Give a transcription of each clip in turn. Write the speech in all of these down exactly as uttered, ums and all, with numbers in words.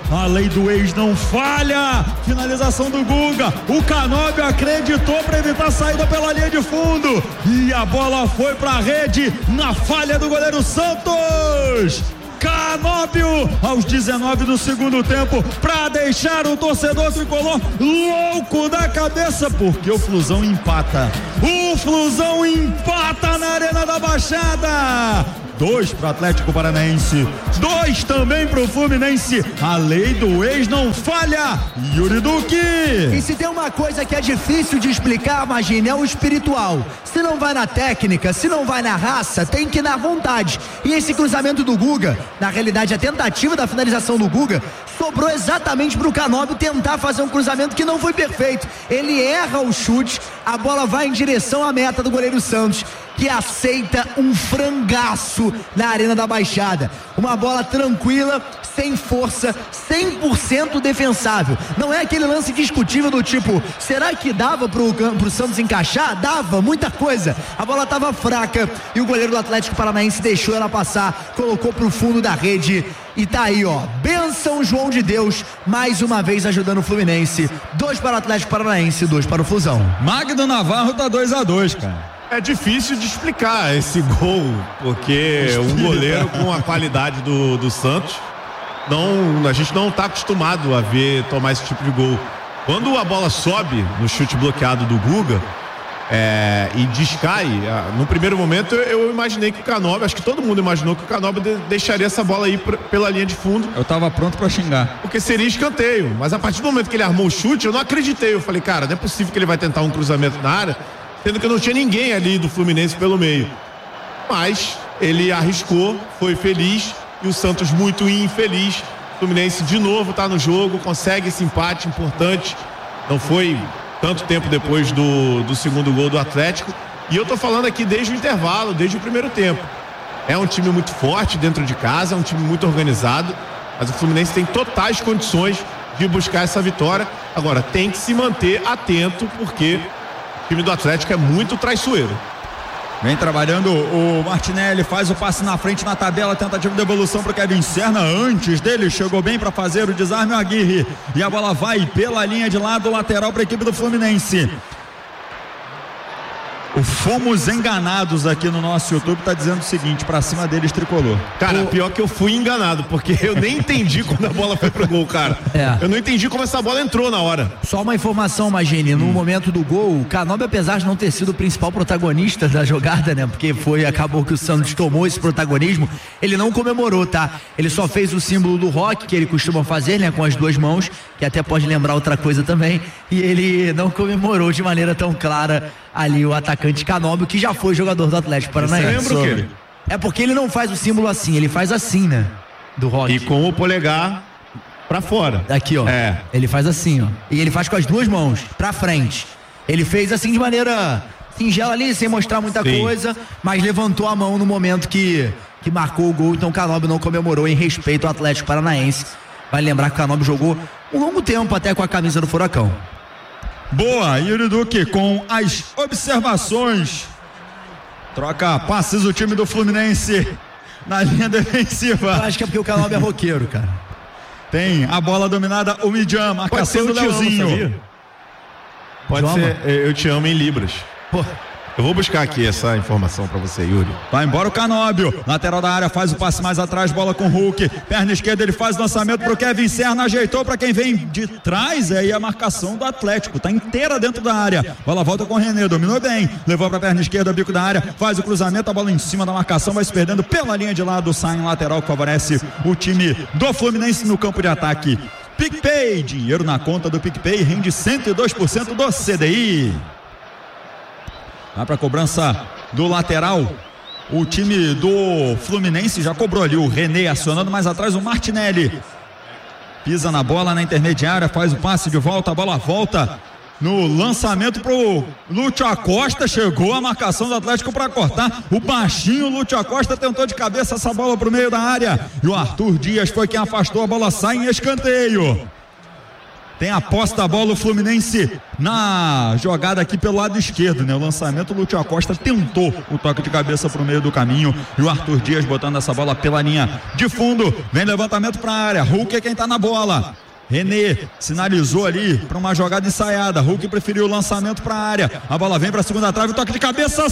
A lei do ex não falha. Finalização do Guga. O Canóbio acreditou para evitar a saída pela linha de fundo. E a bola foi para a rede na falha do goleiro Santos. Canóbio aos dezenove do segundo tempo para deixar o torcedor tricolor louco da cabeça, porque o Flusão empata. O Flusão empata na Arena da Baixada. Dois para o Atlético Paranaense, dois também para o Fluminense. A lei do ex não falha. Yuri Duque. E se tem uma coisa que é difícil de explicar, imagine, é o espiritual. Se não vai na técnica, se não vai na raça, tem que ir na vontade. E esse cruzamento do Guga, na realidade a tentativa da finalização do Guga, sobrou exatamente para o Canóbio tentar fazer um cruzamento que não foi perfeito. Ele erra o chute, a bola vai em direção à meta do goleiro Santos, que aceita um frangaço na Arena da Baixada. Uma bola tranquila, sem força, cem por cento defensável. Não é aquele lance discutível do tipo, será que dava pro, pro Santos encaixar? Dava, muita coisa. A bola estava fraca e o goleiro do Atlético Paranaense deixou ela passar, colocou pro fundo da rede. E tá aí, ó, bênção João de Deus, mais uma vez ajudando o Fluminense. Dois para o Atlético Paranaense, dois para o Flusão. Magno Navarro tá dois a dois, cara. É difícil de explicar esse gol, porque um goleiro com a qualidade do, do Santos, não, a gente não está acostumado a ver tomar esse tipo de gol. Quando a bola sobe no chute bloqueado do Guga é, e descai, no primeiro momento eu, eu imaginei que o Canóbio, acho que todo mundo imaginou que o Canóbio de, deixaria essa bola aí pra, pela linha de fundo. Eu tava pronto para xingar. Porque seria escanteio, mas a partir do momento que ele armou o chute, eu não acreditei. Eu falei, cara, não é possível que ele vai tentar um cruzamento na área, sendo que não tinha ninguém ali do Fluminense pelo meio. Mas ele arriscou, foi feliz, e o Santos muito infeliz. O Fluminense de novo está no jogo, consegue esse empate importante. Não foi tanto tempo depois do, do segundo gol do Atlético. E eu tô falando aqui desde o intervalo, desde o primeiro tempo. É um time muito forte dentro de casa, é um time muito organizado, mas o Fluminense tem totais condições de buscar essa vitória. Agora, tem que se manter atento, porque o time do Atlético é muito traiçoeiro. Vem trabalhando o Martinelli, faz o passe na frente na tabela, tentativa de devolução para o Kevin Serna. Antes dele, chegou bem para fazer o desarme, o Aguirre. E a bola vai pela linha de lado, lateral para a equipe do Fluminense. O Fomos Enganados aqui no nosso YouTube tá dizendo o seguinte, pra cima deles, tricolor. Cara, o... pior que eu fui enganado, porque eu nem entendi quando a bola foi pro gol, cara. É. Eu não entendi como essa bola entrou na hora. Só uma informação, Magini, no hum. momento do gol, o Canóbio, apesar de não ter sido o principal protagonista da jogada, né, porque foi, acabou que o Santos tomou esse protagonismo, ele não comemorou, tá? Ele só fez o símbolo do rock, que ele costuma fazer, né, com as duas mãos, que até pode lembrar outra coisa também, e ele não comemorou de maneira tão clara ali o atacante Canóbio, que já foi jogador do Atlético Paranaense. Você lembra o quê? É porque ele não faz o símbolo assim, ele faz assim, né? Do rock. E com o polegar pra fora. Aqui, ó. É. Ele faz assim, ó. E ele faz com as duas mãos, pra frente. Ele fez assim de maneira singela ali, sem mostrar muita Sim. coisa, mas levantou a mão no momento que, que marcou o gol. Então o Canóbio não comemorou em respeito ao Atlético Paranaense. Vai lembrar que o Canóbio jogou um longo tempo até com a camisa do Furacão. Boa, Yuri Duque com as observações. Troca passes o time do Fluminense na linha defensiva. Eu acho que é porque o Canóbio é roqueiro, cara. Tem a bola dominada, o Midian, marcação do Leozinho. Pode ser Eu Te Amo em Libras. Pô. Eu vou buscar aqui essa informação pra você, Yuri. Vai embora o Canóbio, lateral da área, faz o passe mais atrás, bola com o Hulk, perna esquerda, ele faz o lançamento pro Kevin Serna, ajeitou pra quem vem de trás, aí a marcação do Atlético, tá inteira dentro da área, bola volta com o René, dominou bem, levou pra perna esquerda, bico da área, faz o cruzamento, a bola em cima da marcação, vai se perdendo pela linha de lado, sai em lateral que favorece o time do Fluminense no campo de ataque. PicPay, dinheiro na conta do PicPay, rende cento e dois por cento do C D I. Vai para a cobrança do lateral. O time do Fluminense já cobrou ali o René acionando mais atrás o Martinelli. Pisa na bola na intermediária, faz o passe de volta, a bola volta no lançamento pro Lúcio Acosta. Chegou a marcação do Atlético para cortar. O baixinho Lúcio Acosta tentou de cabeça essa bola pro meio da área. E o Arthur Dias foi quem afastou, a bola sai em escanteio. tem a posse da bola o Fluminense na jogada aqui pelo lado esquerdo, né? O lançamento, o Lúcio Acosta tentou o toque de cabeça pro meio do caminho e o Arthur Dias botando essa bola pela linha de fundo. Vem levantamento pra área, Hulk é quem tá na bola. René sinalizou ali para uma jogada ensaiada. Hulk preferiu o lançamento para a área. A bola vem para a segunda trave, toque de cabeça,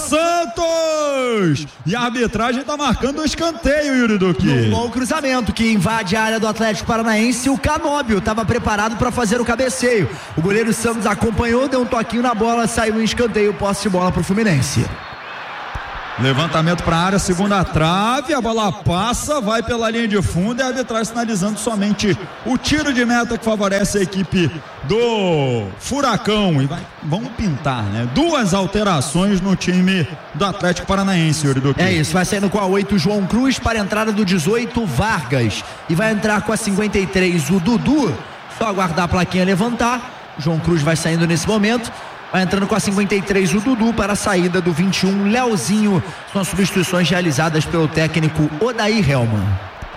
Santos! E a arbitragem está marcando o escanteio, Yuri Duque. Um bom cruzamento que invade a área do Atlético Paranaense. O Canóbio estava preparado para fazer o cabeceio. O goleiro Santos acompanhou, deu um toquinho na bola, saiu em escanteio, posse de bola para o Fluminense. Levantamento para a área, segunda trave, a bola passa, vai pela linha de fundo e a arbitragem sinalizando somente o tiro de meta que favorece a equipe do Furacão. E vai, vamos pintar, né? Duas alterações no time do Atlético Paranaense, Yuri Duque. É isso, vai saindo com a oito João Cruz para a entrada do dezoito Vargas. E vai entrar com a cinquenta e três o Dudu. Só aguardar a plaquinha levantar. João Cruz vai saindo nesse momento. Vai entrando com a cinquenta e três o Dudu para a saída do vinte e um Leozinho. São as substituições realizadas pelo técnico Odair Hellmann.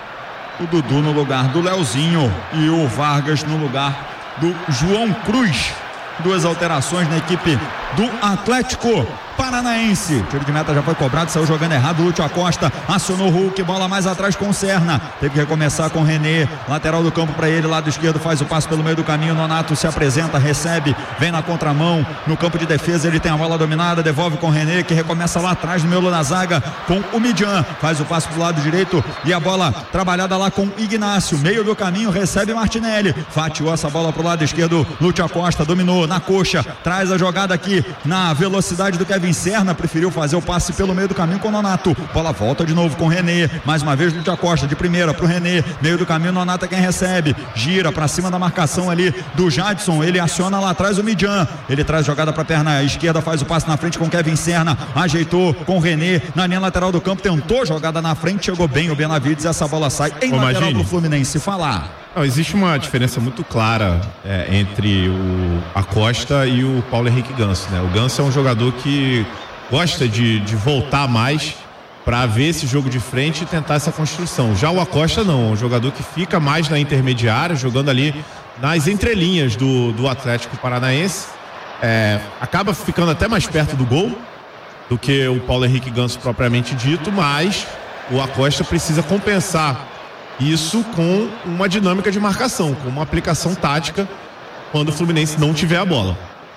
O Dudu no lugar do Leozinho e o Vargas no lugar do João Cruz. Duas alterações na equipe do Atlético Paranaense. Tiro de meta já foi cobrado, saiu jogando errado. Lúcio Acosta acionou o Hulk, bola mais atrás com o Serna. Teve que recomeçar com o René, lateral do campo para ele, lado esquerdo, faz o passe pelo meio do caminho. Nonato se apresenta, recebe, vem na contramão. No campo de defesa ele tem a bola dominada, devolve com o René, que recomeça lá atrás no meio da zaga com o Midian. Faz o passe pro lado direito e a bola trabalhada lá com Ignácio. Meio do caminho, recebe Martinelli. Fatiou essa bola pro lado esquerdo. Lúcio Acosta dominou na coxa, traz a jogada aqui na velocidade do Kevin Serna, preferiu fazer o passe pelo meio do caminho com o Nonato. Bola volta de novo com o René, mais uma vez Lúcio Acosta de primeira pro René, meio do caminho, Nonato é quem recebe, gira pra cima da marcação ali do Jadson, ele aciona lá atrás o Midian, ele traz jogada pra perna esquerda, faz o passe na frente com o Kevin Serna, ajeitou com o René, na linha lateral do campo, tentou jogada na frente, chegou bem o Benavides e essa bola sai em Ô, lateral imagine. pro Fluminense. Falar. Não, existe uma diferença muito clara é, entre o Acosta e o Paulo Henrique Ganso, né? O Ganso é um jogador que gosta de, de voltar mais para ver esse jogo de frente e tentar essa construção. Já o Acosta não, é um jogador que fica mais na intermediária, jogando ali nas entrelinhas do, do Atlético Paranaense, é, acaba ficando até mais perto do gol do que o Paulo Henrique Ganso propriamente dito, mas o Acosta precisa compensar isso com uma dinâmica de marcação, com uma aplicação tática quando o Fluminense não tiver a bola.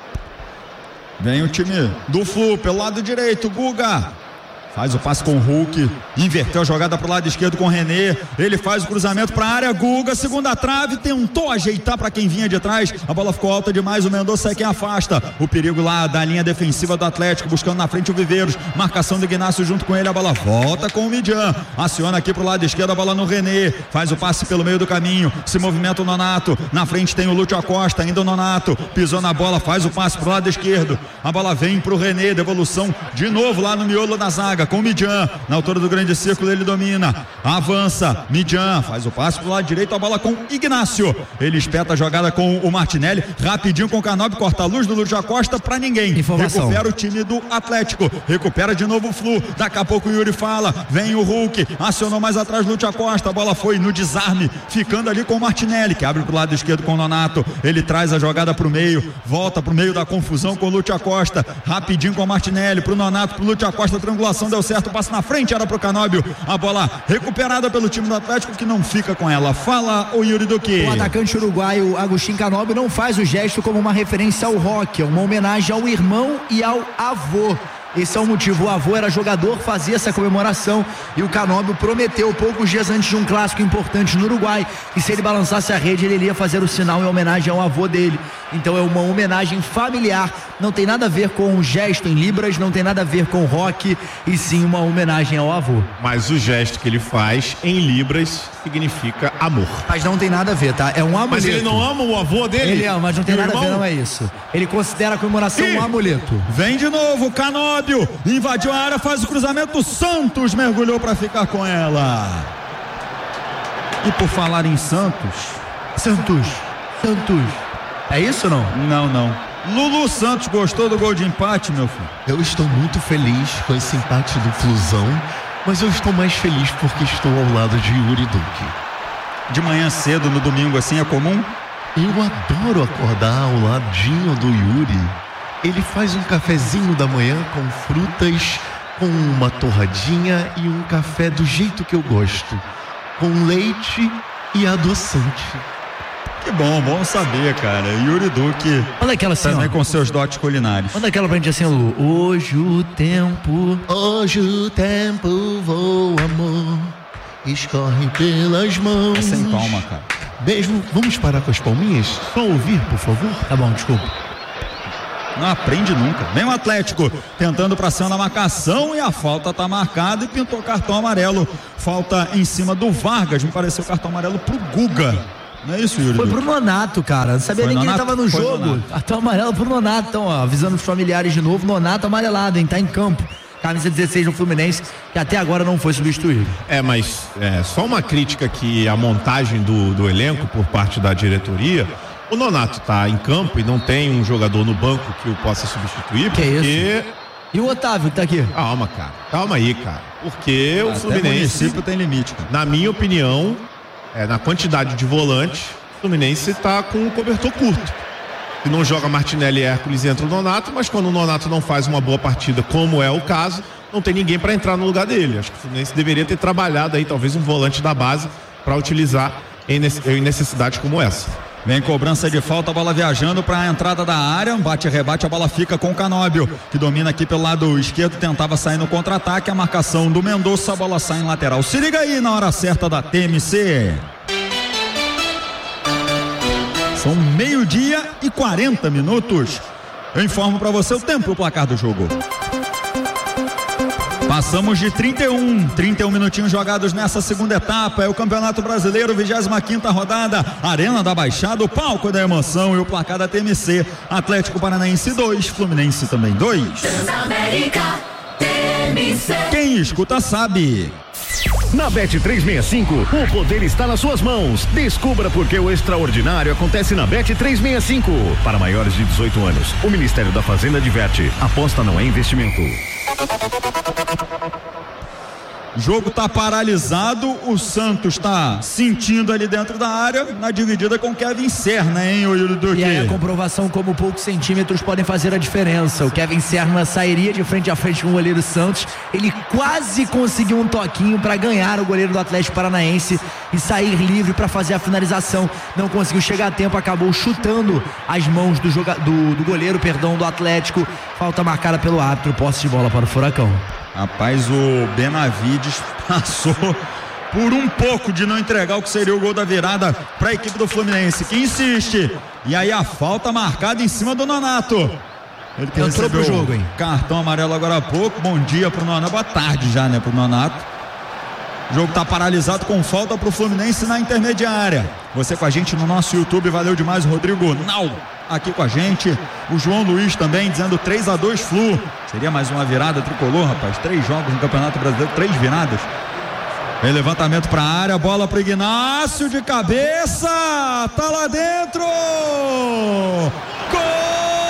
Vem o time do Flu pelo lado direito, Guga faz o passe com o Hulk, inverteu a jogada pro lado esquerdo com o René, ele faz o cruzamento pra área, Guga, segunda trave, tentou ajeitar para quem vinha de trás, a bola ficou alta demais, o Mendonça é quem afasta, o perigo lá da linha defensiva do Atlético, buscando na frente o Viveiros, marcação do Ignácio junto com ele, a bola volta com o Midian, aciona aqui pro lado esquerdo, a bola no René, faz o passe pelo meio do caminho, se movimenta o Nonato, na frente tem o Lúcio Acosta, ainda o Nonato, pisou na bola, faz o passe pro lado esquerdo, a bola vem pro René, devolução de novo lá no miolo da zaga, com o Midian, na altura do grande círculo ele domina, avança, Midian faz o passe pro lado direito, a bola com Ignácio, ele espeta a jogada com o Martinelli, rapidinho com o Canóbio, corta a luz do Lúcio Acosta pra ninguém, Informação. recupera o time do Atlético, recupera de novo o Flu, daqui a pouco o Yuri fala, vem o Hulk, acionou mais atrás Lúcio Acosta, a bola foi no desarme, ficando ali com o Martinelli, que abre pro lado esquerdo com o Nonato, ele traz a jogada pro meio, volta pro meio da confusão com o Lúcio Acosta, rapidinho com o Martinelli, pro Nonato, pro Lúcio Acosta, a triangulação deu certo, o passe na frente era pro Canóbio, a bola recuperada pelo time do Atlético que não fica com ela. Fala o Yuri Duque. O atacante uruguaio Agustín Canóbio não faz o gesto como uma referência ao rock, é uma homenagem ao irmão e ao avô. Esse é o motivo, o avô era jogador, fazia essa comemoração e o Canóbio prometeu poucos dias antes de um clássico importante no Uruguai que se ele balançasse a rede ele iria fazer o sinal em homenagem ao avô dele. Então é uma homenagem familiar, não tem nada a ver com o gesto em libras, não tem nada a ver com rock e sim uma homenagem ao avô. Mas o gesto que ele faz em libras significa amor. Mas não tem nada a ver, tá? É um amuleto. Mas ele não ama o avô dele? Ele ama, mas não tem E o nada a ver, irmão? não é isso. Ele considera a comemoração E um amuleto. vem de novo, Canóbio invadiu a área, faz o cruzamento, Santos mergulhou para ficar com ela. E por falar em Santos, Santos, Santos. É isso ou não? não, não. Lulu Santos gostou do gol de empate, meu filho? Eu estou muito feliz com esse empate do Flusão, mas eu estou mais feliz porque estou ao lado de Yuri Duque. De manhã cedo, no domingo assim, é comum? Eu adoro acordar ao ladinho do Yuri. Ele faz um cafezinho da manhã com frutas, com uma torradinha e um café do jeito que eu gosto, com leite e adoçante. Que bom, bom saber, cara. Yuri Duque. Manda aquela assim, também ó. com seus dotes culinários. Manda aquela pra gente assim, Lu. Hoje o tempo. Hoje o tempo voa, amor, escorre pelas mãos. É sem palma, cara. Beijo, vamos parar com as palminhas? Só ouvir, por favor. Tá bom, desculpa. Não aprende nunca. Vem o Atlético tentando pra cima da marcação e a falta tá marcada e pintou cartão amarelo. Falta em cima do Vargas. Me pareceu cartão amarelo pro Guga. Não é isso, Yuri? Foi pro Nonato, cara. Não sabia Foi nem que ele Nonato? tava no Foi jogo. Nonato. Cartão amarelo pro Nonato. Então, ó, avisando os familiares de novo, Nonato amarelado, hein? Tá em campo. Camisa dezesseis no Fluminense, que até agora não foi substituído. É, mas é, só uma crítica aqui à montagem do, do elenco por parte da diretoria. O Nonato tá em campo e não tem um jogador no banco que o possa substituir, Que porque... isso? E o Otávio que tá aqui? Calma, cara. Calma aí, cara. Porque o Até Fluminense, município tem limite, cara. na minha opinião, é, na quantidade de volantes, o Fluminense tá com o cobertor curto. Se não joga Martinelli e Hércules, entra o Nonato, mas quando o Nonato não faz uma boa partida, como é o caso, não tem ninguém para entrar no lugar dele. Acho que o Fluminense deveria ter trabalhado aí talvez um volante da base para utilizar em necessidades como essa. Vem cobrança de falta, a bola viajando para a entrada da área, bate e rebate, a bola fica com o Canóbio, que domina aqui pelo lado esquerdo, tentava sair no contra-ataque, a marcação do Mendonça, a bola sai em lateral. Se liga aí na hora certa da T M C. São meio-dia e quarenta minutos. Eu informo para você o tempo e o placar do jogo. Passamos de trinta e um, trinta e um minutinhos jogados nessa segunda etapa. É o Campeonato Brasileiro, vigésima quinta rodada. Arena da Baixada, o palco da emoção e o placar da T M C. Atlético Paranaense dois, Fluminense também dois. Transamérica, T M C. Quem escuta sabe. Na Bet trezentos e sessenta e cinco, o poder está nas suas mãos. Descubra por que o extraordinário acontece na Bet trezentos e sessenta e cinco. Para maiores de dezoito anos, o Ministério da Fazenda adverte: aposta não é investimento. O jogo tá paralisado, o Santos tá sentindo ali dentro da área, na dividida com Kevin Serna, hein, o Yuri Duque? E aí a comprovação como poucos centímetros podem fazer a diferença. O Kevin Serna sairia de frente a frente com o goleiro Santos. Ele quase conseguiu um toquinho para ganhar o goleiro do Atlético Paranaense e sair livre para fazer a finalização. Não conseguiu chegar a tempo, acabou chutando as mãos do, joga... do, do goleiro, perdão, do Atlético. Falta marcada pelo árbitro, posse de bola para o Furacão. Rapaz, o Benavides passou por um pouco de não entregar o que seria o gol da virada para a equipe do Fluminense, que insiste. E aí a falta marcada em cima do Nonato. Ele que Entrou pro jogo, hein? Cartão amarelo agora há pouco. Bom dia pro Nonato. Boa tarde já, né, pro Nonato. O jogo tá paralisado com falta pro Fluminense na intermediária. Você com a gente no nosso YouTube, valeu demais, Rodrigo Nau aqui com a gente, o João Luiz também dizendo três a dois Flu. Seria mais uma virada tricolor, rapaz. Três jogos no Campeonato Brasileiro, três viradas. Vem levantamento pra área, bola pro Ignácio de cabeça, tá lá dentro. Gol!